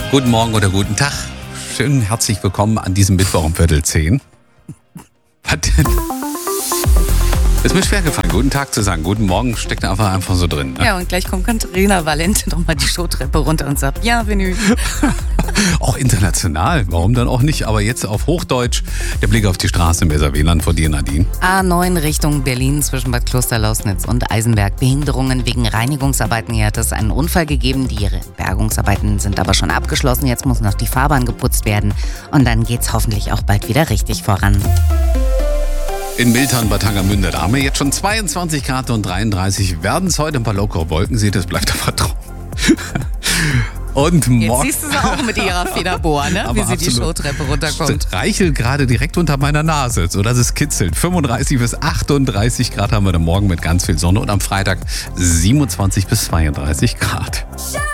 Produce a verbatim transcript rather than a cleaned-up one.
Guten Morgen oder guten Tag. Schön herzlich willkommen an diesem Mittwoch um Viertel zehn. Was denn? Ist mir schwer gefallen, guten Tag zu sagen. Guten Morgen steckt einfach einfach so drin. Ne? Ja, und gleich kommt Katharina Valente nochmal die Showtreppe runter und sagt, Bienvenue. Auch international, warum dann auch nicht? Aber jetzt auf Hochdeutsch, der Blick auf die Straße im Weserwieland vor dir, Nadine. A neun Richtung Berlin zwischen Bad Klosterlausnitz und Eisenberg. Behinderungen wegen Reinigungsarbeiten. Hier hat es einen Unfall gegeben. Die Bergungsarbeiten sind aber schon abgeschlossen. Jetzt muss noch die Fahrbahn geputzt werden. Und dann geht's hoffentlich auch bald wieder richtig voran. In Miltern, Bad Tangermünde, da haben wir jetzt schon zweiundzwanzig Grad und dreiunddreißig. Werden es heute ein paar lockere Wolken sehen, das bleibt aber trocken. Und morgen. Jetzt siehst du sie auch mit ihrer Federboa, ne? Wie sie die Showtreppe runterkommt. Reichelt gerade direkt unter meiner Nase, sodass es kitzelt. fünfunddreißig bis achtunddreißig Grad haben wir dann morgen mit ganz viel Sonne und am Freitag siebenundzwanzig bis zweiunddreißig Grad.